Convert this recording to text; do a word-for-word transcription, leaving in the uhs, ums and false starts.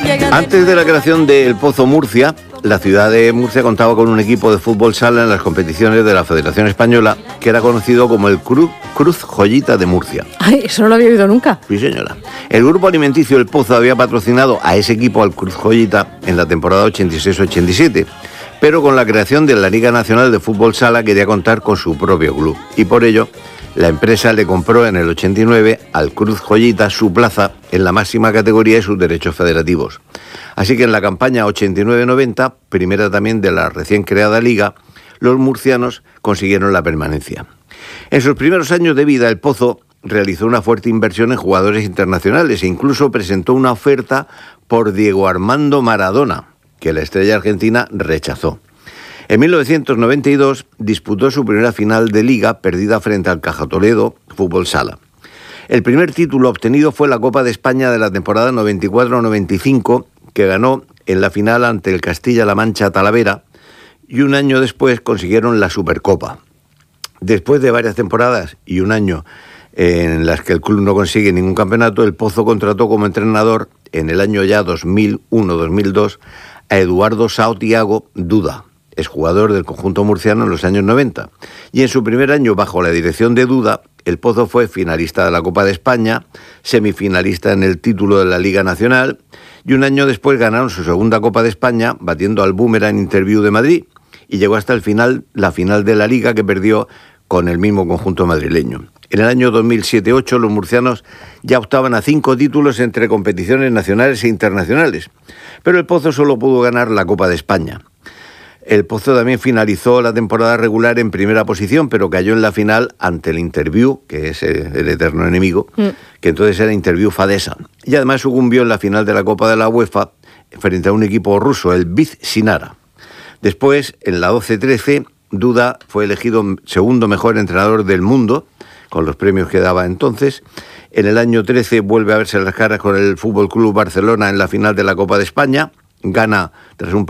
Antes de la creación del Pozo Murcia, la ciudad de Murcia contaba con un equipo de fútbol sala en las competiciones de la Federación Española, que era conocido como el Cruz, Cruz Joyita de Murcia. Ay, eso no lo había oído nunca. Sí, señora. El grupo alimenticio El Pozo había patrocinado a ese equipo, al Cruz Joyita, en la temporada ochenta y seis ochenta y siete, pero con la creación de la Liga Nacional de Fútbol Sala quería contar con su propio club, y por ello la empresa le compró en el ochenta y nueve al Cruz Joyita su plaza en la máxima categoría y sus derechos federativos. Así que en la campaña ochenta y nueve noventa, primera también de la recién creada liga, los murcianos consiguieron la permanencia. En sus primeros años de vida, El Pozo realizó una fuerte inversión en jugadores internacionales e incluso presentó una oferta por Diego Armando Maradona, que la estrella argentina rechazó. En mil novecientos noventa y dos disputó su primera final de liga, perdida frente al Caja Toledo Fútbol Sala. El primer título obtenido fue la Copa de España de la temporada noventa y cuatro noventa y cinco, que ganó en la final ante el Castilla-La Mancha Talavera, y un año después consiguieron la Supercopa. Después de varias temporadas y un año en las que el club no consigue ningún campeonato, El Pozo contrató como entrenador en el año ya dos mil uno dos mil dos a Eduardo Sao Thiago Duda, exjugador del conjunto murciano en los años noventa. Y en su primer año bajo la dirección de Duda, El Pozo fue finalista de la Copa de España, semifinalista en el título de la Liga Nacional, y un año después ganaron su segunda Copa de España, batiendo al Boomerang Interview de Madrid, y llegó hasta el final, la final de la Liga, que perdió con el mismo conjunto madrileño. En el año dos mil siete ocho los murcianos ya optaban a cinco títulos entre competiciones nacionales e internacionales, pero El Pozo solo pudo ganar la Copa de España. El Pozo también finalizó la temporada regular en primera posición, pero cayó en la final ante el Interview, que es el eterno enemigo, mm. que entonces era Interview Fadesa. Y además sucumbió en la final de la Copa de la UEFA frente a un equipo ruso, el Viz Sinara. Después, en la doce trece, Duda fue elegido segundo mejor entrenador del mundo, con los premios que daba entonces. En el año trece vuelve a verse las caras con el Fútbol Club Barcelona en la final de la Copa de España, gana tras un